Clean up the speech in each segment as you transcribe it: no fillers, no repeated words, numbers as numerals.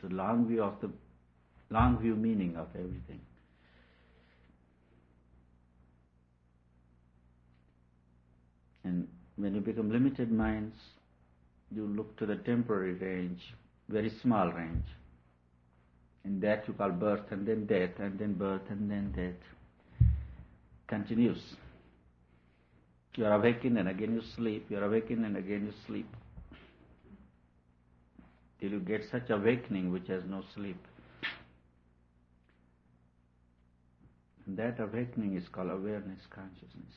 the long view meaning of everything. And when you become limited minds, you look to the temporary range, very small range. And that you call birth and then death, and then birth and then death. Continues. You are awakened and again you sleep. You are awakened and again you sleep. Till you get such awakening which has no sleep. And that awakening is called awareness consciousness.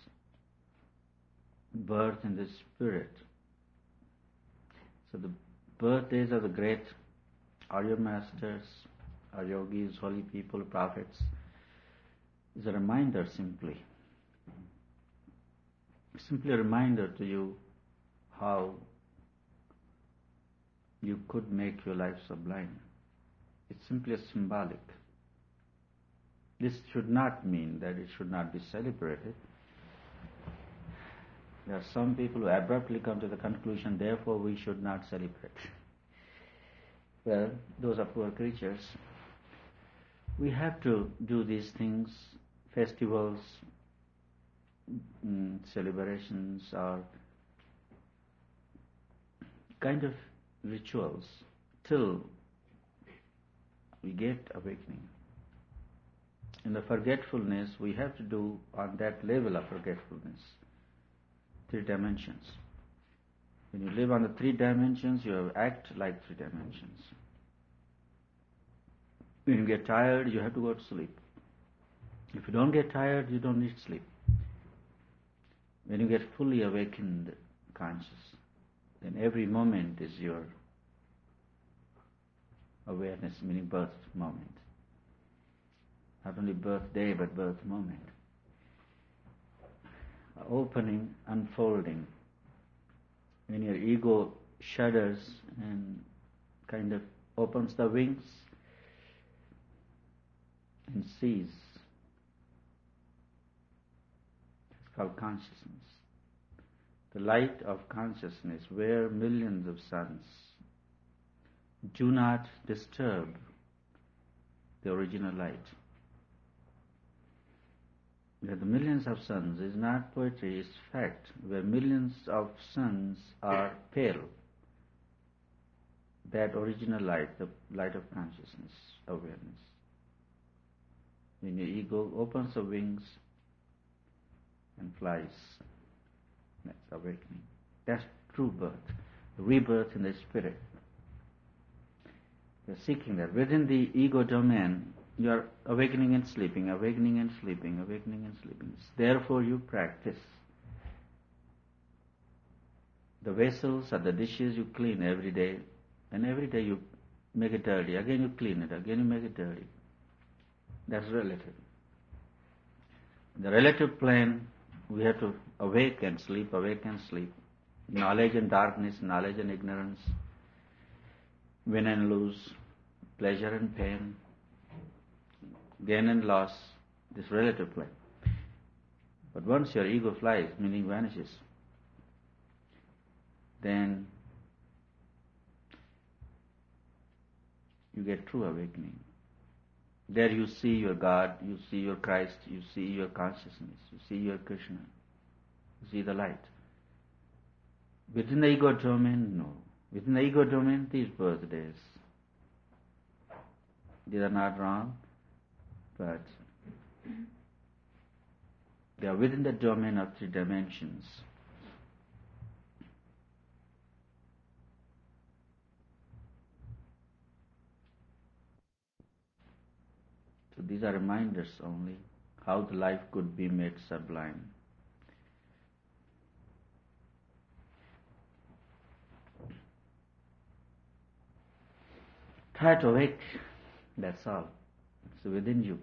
Birth in the spirit. So the birthdays of the great Arya masters, our yogis, holy people, prophets, is a reminder simply. Simply a reminder to you how you could make your life sublime. It's simply a symbolic. This should not mean that it should not be celebrated. There are some people who abruptly come to the conclusion, therefore we should not celebrate. Well, those are poor creatures. We have to do these things, festivals, celebrations, or kind of rituals, till we get awakening. In the forgetfulness, we have to do on that level of forgetfulness. 3 dimensions. When you live on the 3 dimensions, you act like 3 dimensions. When you get tired, you have to go to sleep. If you don't get tired, you don't need sleep. When you get fully awakened conscious, then every moment is your awareness, meaning birth moment. Not only birthday, but birth moment. Opening, unfolding. When your ego shudders and kind of opens the wings and sees. It's called consciousness. The light of consciousness, where millions of suns do not disturb the original light. Where the millions of suns is not poetry, it's fact. Where millions of suns are pale, that original light, the light of consciousness, awareness. When your ego opens the wings and flies, that's awakening. That's true birth, rebirth in the spirit. You're seeking that. Within the ego domain, you are awakening and sleeping, awakening and sleeping, awakening and sleeping. Therefore you practice. The vessels or the dishes you clean every day, and every day you make it dirty. Again you clean it, again you make it dirty. That's relative. In the relative plane, we have to awake and sleep, awake and sleep. Knowledge and darkness, knowledge and ignorance, win and lose, pleasure and pain, gain and loss, this relative plane. But once your ego flies, meaning vanishes, then you get true awakening. There you see your God, you see your Christ, you see your consciousness, you see your Krishna, you see the light. Within the ego domain, no. Within the ego domain, these birthdays, these are not wrong, but they are within the domain of 3 dimensions. So these are reminders only how the life could be made sublime. Try to awake, that's all. It's within you.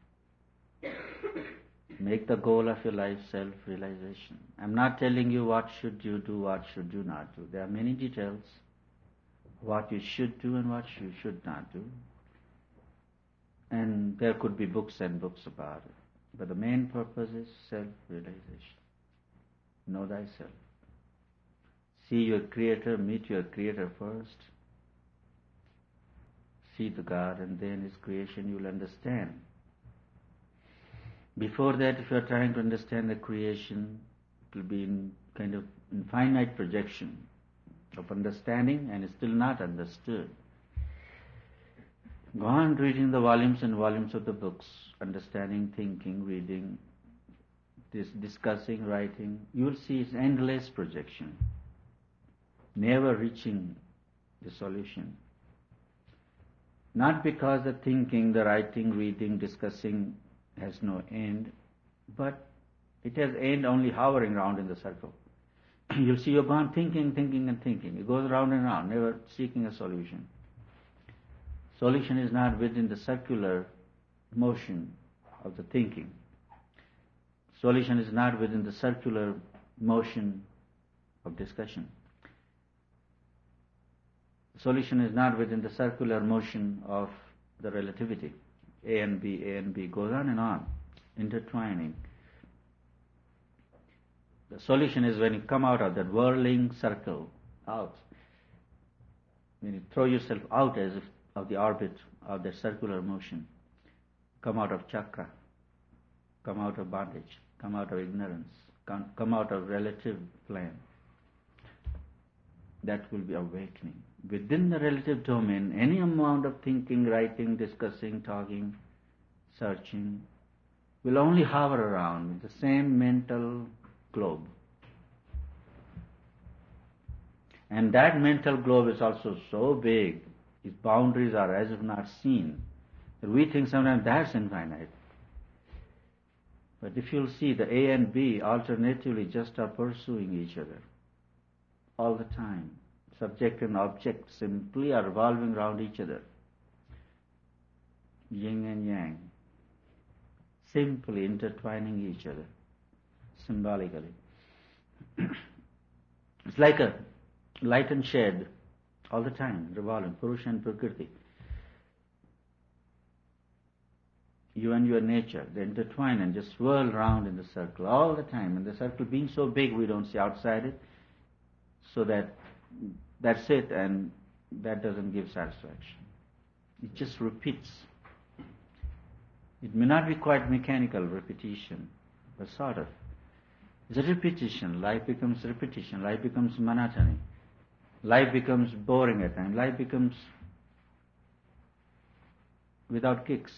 Make the goal of your life self-realization. I'm not telling you what should you do, what should you not do. There are many details, what you should do and what you should not do. And there could be books and books about it. But the main purpose is self-realization. Know thyself. See your Creator, meet your Creator first. see the God and then His creation, you will understand. Before that, if you are trying to understand the creation, it will be in kind of infinite projection of understanding and is still not understood. Go on reading the volumes and volumes of the books, understanding, thinking, reading, discussing, writing. You will see it's endless projection, never reaching the solution. Not because the thinking, the writing, reading, discussing has no end, but it has end only hovering around in the circle. You'll see you're gone thinking, thinking and thinking. It goes round and round, never seeking a solution. Solution is not within the circular motion of the thinking. Solution is not within the circular motion of discussion. Solution is not within the circular motion of the relativity. A and B goes on and on, intertwining. The solution is when you come out of that whirling circle, out. When you throw yourself out as if of the orbit of the circular motion, come out of chakra, come out of bondage, come out of ignorance, come out of relative plane. That will be awakening. Within the relative domain, any amount of thinking, writing, discussing, talking, searching will only hover around with the same mental globe. And that mental globe is also so big, its boundaries are as if not seen, that we think sometimes that's infinite. But if you'll see, the A and B alternatively just are pursuing each other all the time. Subject and object simply are revolving around each other. Yin and yang. Simply intertwining each other, symbolically. It's like a light and shade all the time, revolving, Purusha and Prakriti. You and your nature, they intertwine and just swirl around in the circle all the time. And the circle being so big, we don't see outside it. So that's it, and that doesn't give satisfaction. It just repeats. It may not be quite mechanical repetition, but sort of. It's a repetition. Life becomes repetition. Life becomes monotony. Life becomes boring at times. Life becomes without kicks.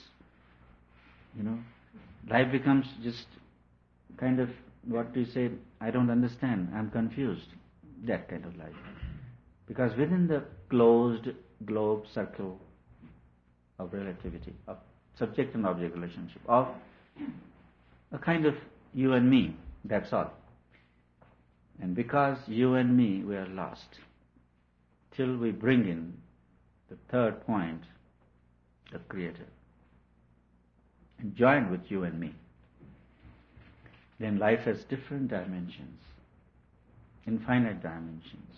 Life becomes just kind of, what do you say, I don't understand, I'm confused. That kind of life. Because within the closed globe circle of relativity, of subject and object relationship, of a kind of you and me, that's all. And because you and me, we are lost. Till we bring in the third point, the Creator, and join with you and me, then life has different dimensions, infinite dimensions.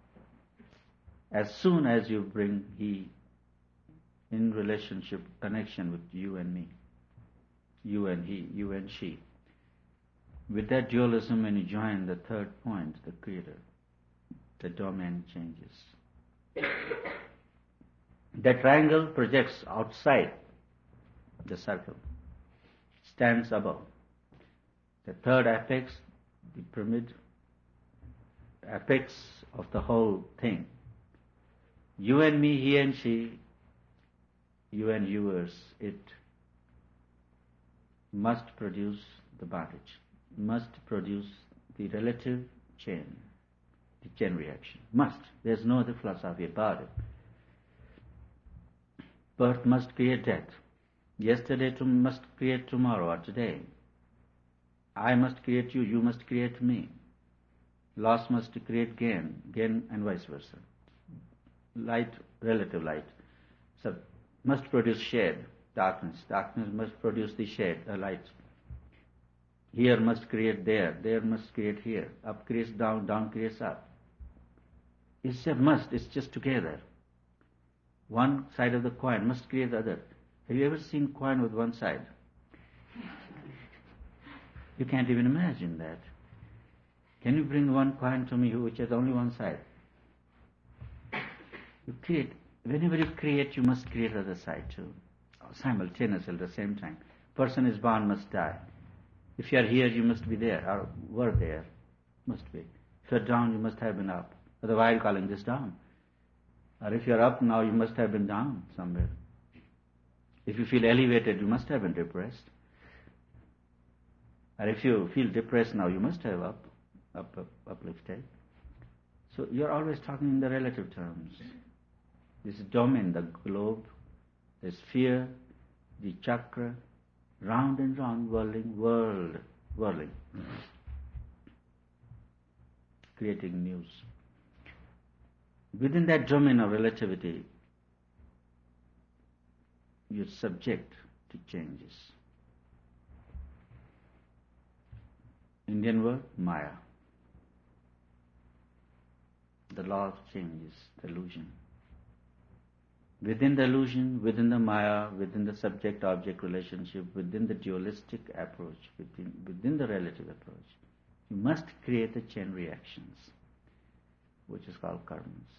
As soon as you bring He in relationship, connection with you and me, you and He, you and she, with that dualism, when you join the third point, the Creator, the domain changes. That triangle projects outside the circle, stands above. The third apex, the pyramid, apex of the whole thing. You and me, he and she, you and yours, it must produce the bondage, must produce the relative chain, the chain reaction. Must. There's no other philosophy about it. Birth must create death. Yesterday must create tomorrow or today. I must create you, you must create me. Loss must create gain, gain and vice versa. Light, relative light. So must produce shade, darkness. Darkness must produce the shade, the light. Here must create there, there must create here. Up creates down, down creates up. It's a must, it's just together. One side of the coin must create the other. Have you ever seen coin with one side? You can't even imagine that. Can you bring one coin to me which has only one side? You create whenever you create, you must create the other side too, simultaneously at the same time. Person is born, must die. If you are here, you must be there, or were there, must be. If you are down, you must have been up. Otherwise, you are calling this down. Or if you are up now, you must have been down somewhere. If you feel elevated, you must have been depressed. Or if you feel depressed now, you must have uplifted. So you are always talking in the relative terms. This domain, the globe, the sphere, the chakra, round and round, whirling, creating news. Within that domain of relativity, you're subject to changes. Indian word, Maya. The law of change is the illusion. Within the illusion, within the Maya, within the subject-object relationship, within the dualistic approach, within the relative approach, you must create the chain reactions, which is called karmas.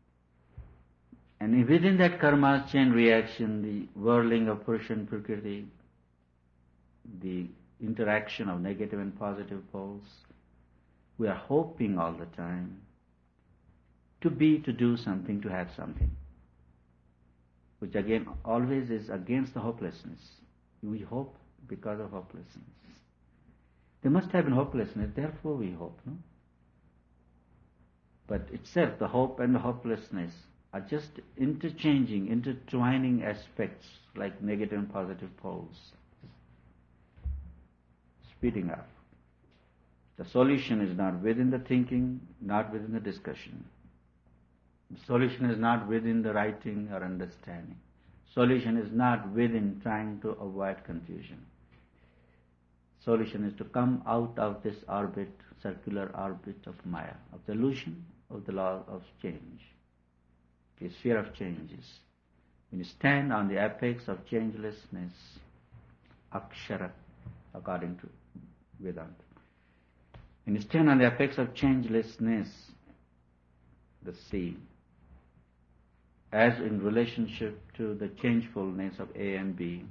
And within that karma chain reaction, the whirling of Purusha and Prakriti, the interaction of negative and positive poles, we are hoping all the time to do something, to have something, which again always is against the hopelessness. We hope because of hopelessness. There must have been hopelessness, therefore we hope, no? But itself, the hope and the hopelessness are just intertwining aspects like negative and positive poles, speeding up. The solution is not within the thinking, not within the discussion. The solution is not within the writing or understanding. Solution is not within trying to avoid confusion. Solution is to come out of this orbit, circular orbit of Maya, of the illusion of the law of change, the sphere of changes. When you stand on the apex of changelessness, Akshara, according to Vedanta. When you stand on the apex of changelessness, the sea, as in relationship to the changefulness of A and B,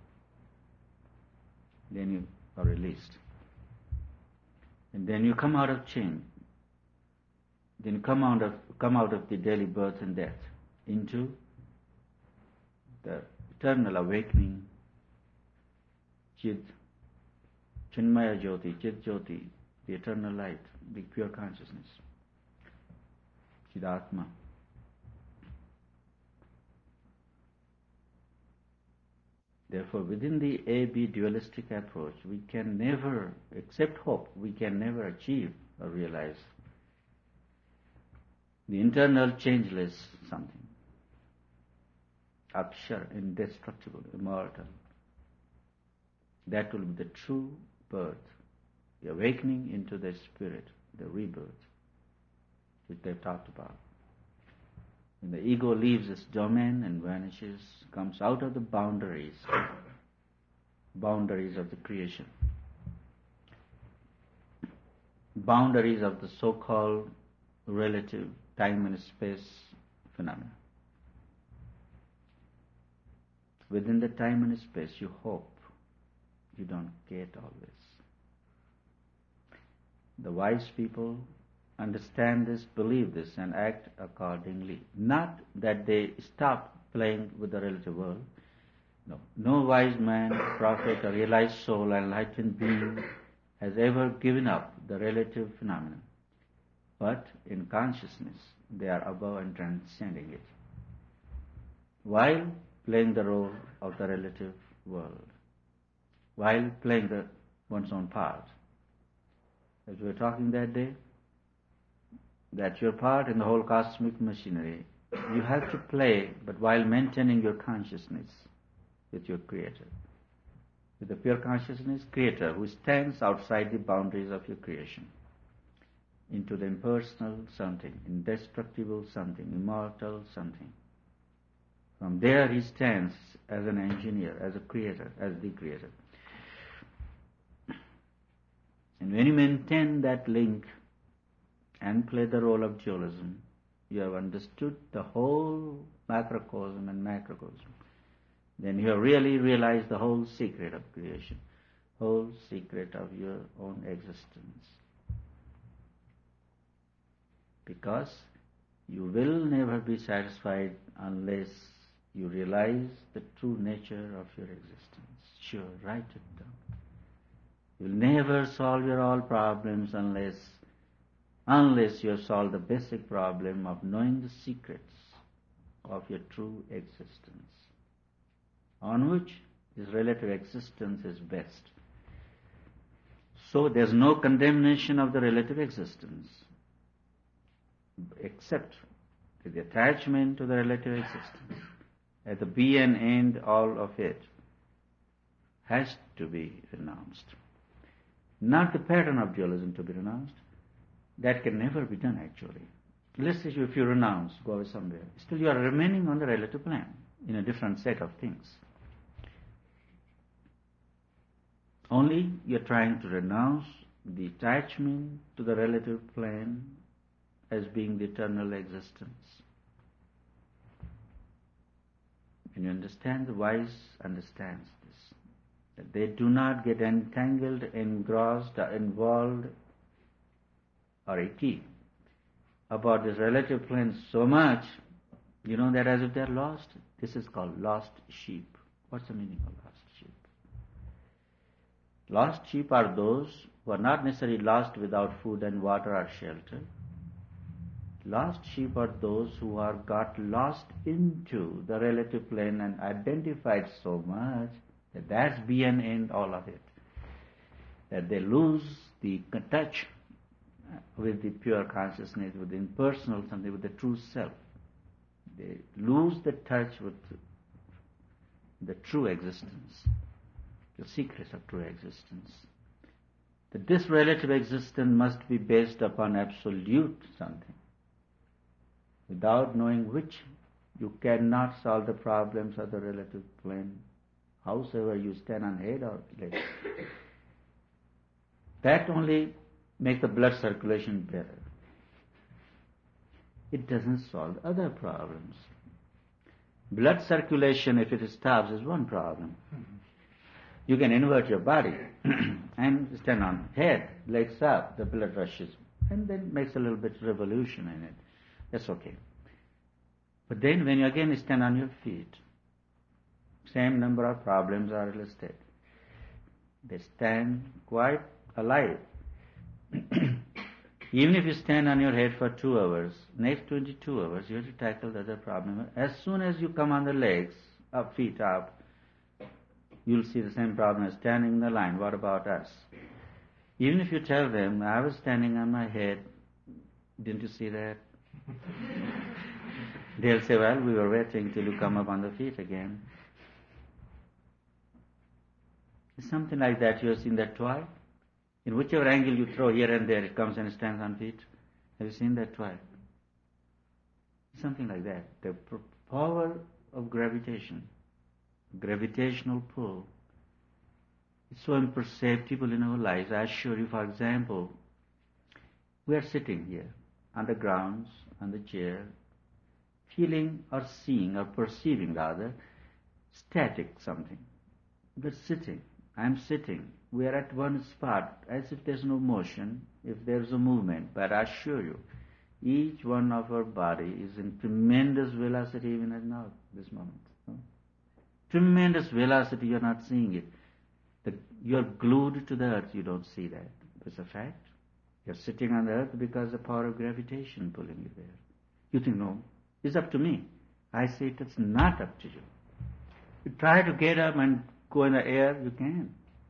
then you are released. And then you come out of change. Then come out of the daily birth and death into the eternal awakening, Chid, Chinmaya Jyoti, Chid Jyoti, the eternal light, the pure consciousness, Chidatma. Therefore, within the A-B dualistic approach, we can never, except hope, we can never achieve or realize the internal changeless something, Akshar, indestructible, immortal. That will be the true birth, the awakening into the spirit, the rebirth, which they've talked about. When the ego leaves its domain and vanishes, comes out of the boundaries of the creation, boundaries of the so-called relative time and space phenomena. Within the time and space, you hope. You don't get always. The wise people understand this, believe this, and act accordingly. Not that they stop playing with the relative world. No. No wise man, prophet, or realized soul, enlightened being has ever given up the relative phenomenon. But in consciousness, they are above and transcending it, while playing the role of the relative world, while playing one's own part. As we were talking that day, that your part in the whole cosmic machinery, you have to play, but while maintaining your consciousness with your Creator, with the pure consciousness Creator who stands outside the boundaries of your creation, into the impersonal something, indestructible something, immortal something. From there he stands as an engineer, as a creator, as the Creator. And when you maintain that link and play the role of dualism, you have understood the whole macrocosm and macrocosm, then you have really realized the whole secret of creation, whole secret of your own existence. Because you will never be satisfied unless you realize the true nature of your existence. Sure, write it down. You'll never solve your all problems unless you have solved the basic problem of knowing the secrets of your true existence, on which this relative existence is based. So there's no condemnation of the relative existence, except the attachment to the relative existence. At the be and end, all of it has to be renounced. Not the pattern of dualism to be renounced. That can never be done actually. Let's say if you renounce, go away somewhere, still you are remaining on the relative plane, in a different set of things. Only you are trying to renounce the attachment to the relative plane as being the eternal existence. And you understand, the wise understands this, that they do not get entangled, engrossed, or involved, or icky about this relative plane so much, that as if they're lost. This is called lost sheep. What's the meaning of lost sheep? Lost sheep are those who are not necessarily lost without food and water or shelter. Lost sheep are those who are got lost into the relative plane and identified so much that that's be and end, all of it. That they lose the touch with the pure consciousness, with the impersonal something, with the true self. They lose the touch with the true existence, the secrets of true existence. That this relative existence must be based upon absolute something. Without knowing which, you cannot solve the problems of the relative plane, howsoever you stand on head or leg. That only makes the blood circulation better. It doesn't solve other problems. Blood circulation, if it stops, is one problem. You can invert your body and stand on head, legs up, the blood rushes, and then makes a little bit revolution in it. That's okay. But then when you again stand on your feet, same number of problems are listed. They stand quite alive. Even if you stand on your head for 2 hours, next 22 hours you have to tackle the other problem. As soon as you come on the legs, up, feet up, you'll see the same problem as standing in the line. What about us? Even if you tell them, I was standing on my head, didn't you see that? They'll say, well, we were waiting till you come up on the feet again. It's something like that. You have seen that toy? In whichever angle you throw here and there, it comes and stands on feet. Have you seen that toy? Something like that. The power of gravitation, gravitational pull, is so imperceptible in our lives. I assure you, for example, we are sitting here on the grounds, on the chair, feeling or seeing or perceiving rather, static something. We're sitting. I'm sitting. We are at one spot, as if there's no motion, if there's a movement. But I assure you, each one of our body is in tremendous velocity even at now, this moment. No? Tremendous velocity, you're not seeing it. You're glued to the earth, you don't see that. It's a fact. You're sitting on the earth because the power of gravitation pulling you there. You think, no, it's up to me. I say it's not up to you. You try to get up and go in the air, you can't.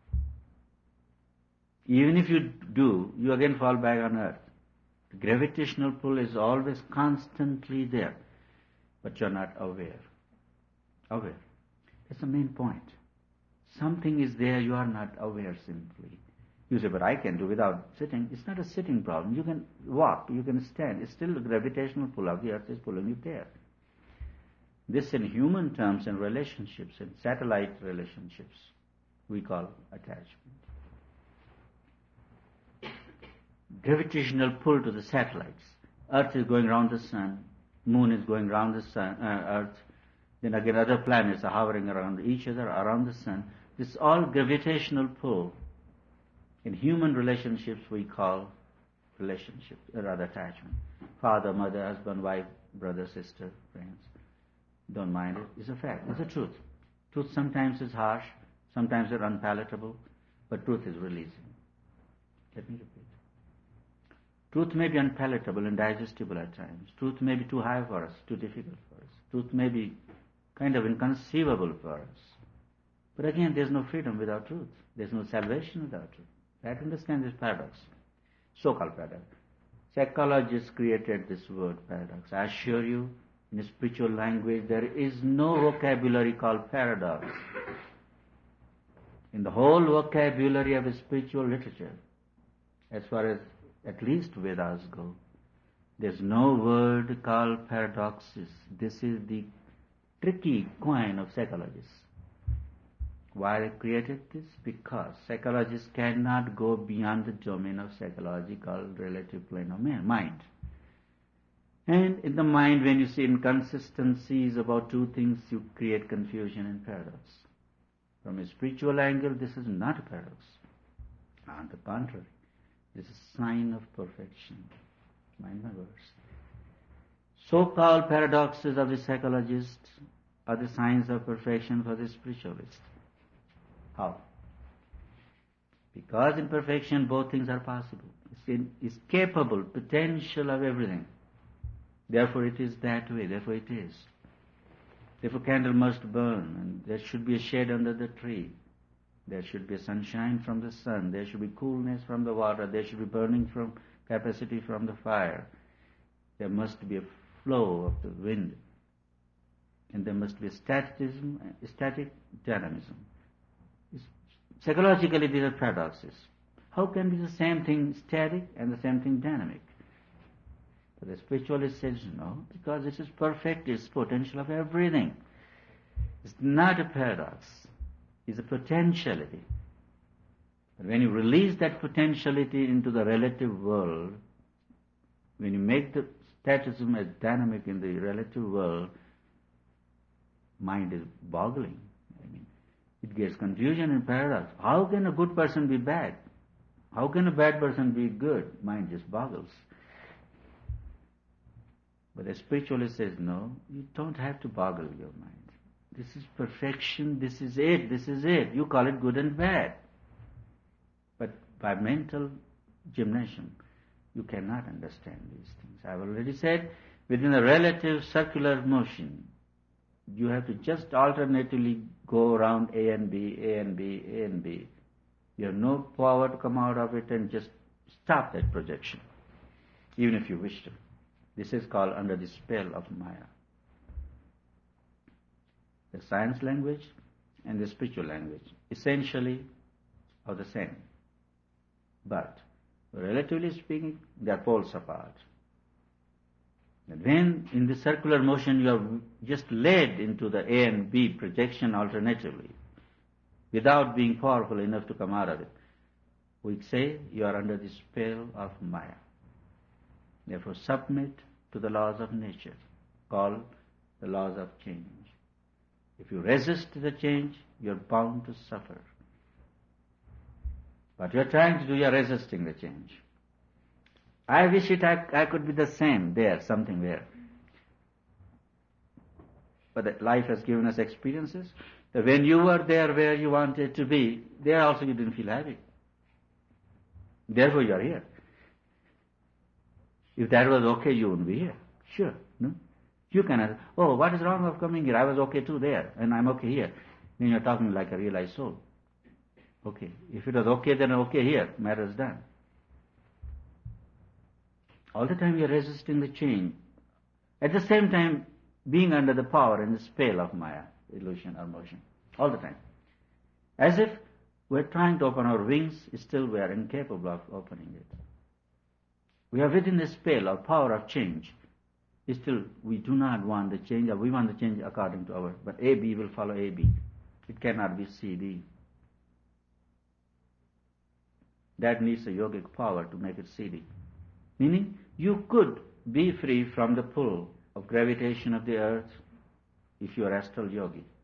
Even if you do, you again fall back on earth. The gravitational pull is always constantly there, but you're not aware. Aware. That's the main point. Something is there, you are not aware simply. You say, but I can do without sitting. It's not a sitting problem. You can walk, you can stand. It's still the gravitational pull of the earth is pulling you there. This in human terms and relationships, in satellite relationships, we call attachment. Gravitational pull to the satellites. Earth is going around the sun. Moon is going around the sun, Earth. Then again other planets are hovering around each other, around the sun. This is all gravitational pull. In human relationships we call relationships, or rather attachment. Father, mother, husband, wife, brother, sister, friends. Don't mind it. It's a fact. It's a truth. Truth sometimes is harsh, sometimes it's unpalatable, but truth is releasing. Let me repeat. Truth may be unpalatable and digestible at times. Truth may be too high for us, too difficult for us. Truth may be kind of inconceivable for us. But again, there's no freedom without truth. There's no salvation without truth. Right? Understand this paradox. So-called paradox. Psychologists created this word paradox. I assure you, in spiritual language, there is no vocabulary called paradox. In the whole vocabulary of spiritual literature, as far as at least Vedas go, there's no word called paradoxes. This is the tricky coin of psychologists. Why they created this? Because psychologists cannot go beyond the domain of psychology called relative plane of mind. And in the mind, when you see inconsistencies about two things, you create confusion and paradox. From a spiritual angle, this is not a paradox. On the contrary, this is a sign of perfection. Mind my words. So-called paradoxes of the psychologist are the signs of perfection for the spiritualist. How? Because in perfection both things are possible. It's capable, potential of everything. Therefore it is that way, therefore it is. Therefore candle must burn, and there should be a shade under the tree. There should be sunshine from the sun. There should be coolness from the water. There should be burning from capacity from the fire. There must be a flow of the wind. And there must be static dynamism. Psychologically, these are paradoxes. How can be the same thing static and the same thing dynamic? But the spiritualist says no, because it is perfect, it's potential of everything. It's not a paradox, it's a potentiality. But when you release that potentiality into the relative world, when you make the statism as dynamic in the relative world, mind is boggling. It gets confusion and paradox. How can a good person be bad? How can a bad person be good? Mind just boggles. But the spiritualist says, no, you don't have to boggle your mind. This is perfection, this is it, this is it. You call it good and bad. But by mental gymnasium, you cannot understand these things. I've already said, within a relative circular motion, you have to just alternatively go around A and B, A and B, A and B. You have no power to come out of it and just stop that projection, even if you wish to. This is called under the spell of Maya. The science language and the spiritual language essentially are the same. But relatively speaking, they are poles apart. And when in the circular motion you are just led into the A and B projection alternatively, without being powerful enough to come out of it, we say you are under the spell of Maya. Therefore submit to the laws of nature, called the laws of change. If you resist the change, you are bound to suffer. What you are trying to do, you are resisting the change. I wish I could be the same there, something there. But that life has given us experiences that when you were there where you wanted to be, there also you didn't feel happy. Therefore you are here. If that was okay, you wouldn't be here. Sure, no? You can ask, oh, what is wrong of coming here? I was okay too there, and I'm okay here. Then you're talking like a realized soul. Okay, if it was okay, then okay here. Matter is done. All the time we are resisting the change. At the same time, being under the power and the spell of Maya, illusion or motion. All the time. As if we're trying to open our wings, still we are incapable of opening it. We are within the spell or power of change. Still, we do not want the change, or we want the change according to our, but AB will follow AB. It cannot be CD. That needs a yogic power to make it CD. Meaning, you could be free from the pull of gravitation of the earth if you are astral yogi.